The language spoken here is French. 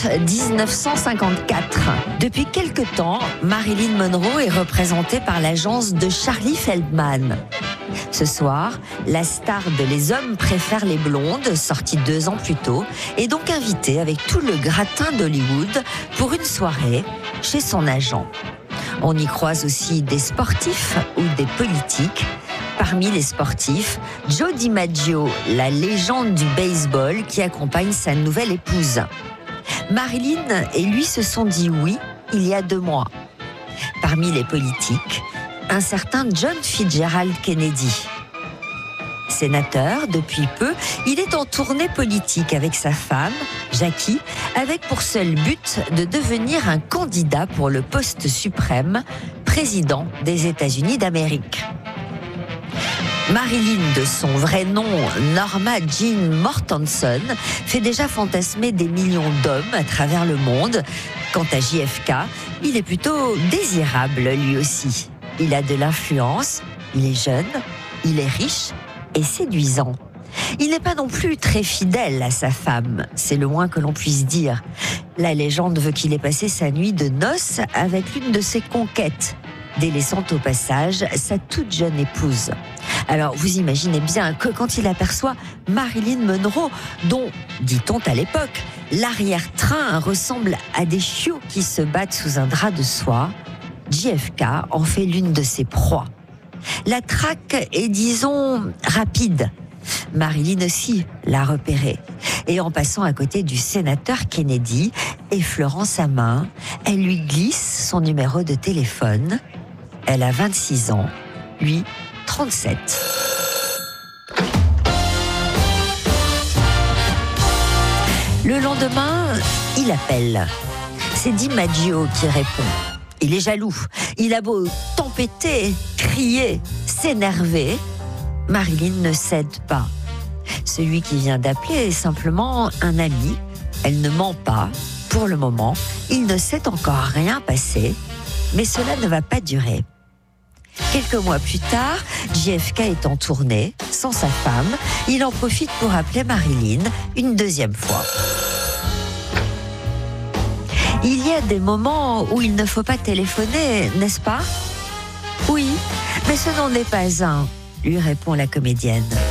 1954. Depuis quelque temps, Marilyn Monroe est représentée par l'agence de Charlie Feldman. Ce soir, la star de Les hommes préfèrent les blondes, sortie 2 ans plus tôt, est donc invitée avec tout le gratin d'Hollywood pour une soirée chez son agent. On y croise aussi des sportifs ou des politiques. Parmi les sportifs, Joe DiMaggio, la légende du baseball qui accompagne sa nouvelle épouse. Marilyn et lui se sont dit oui il y a 2 mois. Parmi les politiques, un certain John Fitzgerald Kennedy. Sénateur depuis peu, il est en tournée politique avec sa femme, Jackie, avec pour seul but de devenir un candidat pour le poste suprême, président des États-Unis d'Amérique. Marilyn, de son vrai nom, Norma Jean Mortensen, fait déjà fantasmer des millions d'hommes à travers le monde. Quant à JFK, il est plutôt désirable lui aussi. Il a de l'influence, il est jeune, il est riche et séduisant. Il n'est pas non plus très fidèle à sa femme, c'est le moins que l'on puisse dire. La légende veut qu'il ait passé sa nuit de noces avec l'une de ses conquêtes, délaissant au passage sa toute jeune épouse. Alors vous imaginez bien que quand il aperçoit Marilyn Monroe, dont, dit-on à l'époque, l'arrière-train ressemble à des chiots qui se battent sous un drap de soie, JFK en fait l'une de ses proies. La traque est, disons, rapide. Marilyn aussi l'a repéré. Et en passant à côté du sénateur Kennedy, effleurant sa main, elle lui glisse son numéro de téléphone. Elle a 26 ans, lui 37. Le lendemain, il appelle. C'est DiMaggio qui répond. Il est jaloux. Il a beau tempêter, crier, s'énerver, Marilyn ne cède pas. Celui qui vient d'appeler est simplement un ami. Elle ne ment pas. Pour le moment, il ne s'est encore rien passé, mais cela ne va pas durer. Quelques mois plus tard, JFK est en tournée, sans sa femme. Il en profite pour appeler Marilyn une 2e fois. Il y a des moments où il ne faut pas téléphoner, n'est-ce pas ? Oui, mais ce n'en est pas un, lui répond la comédienne.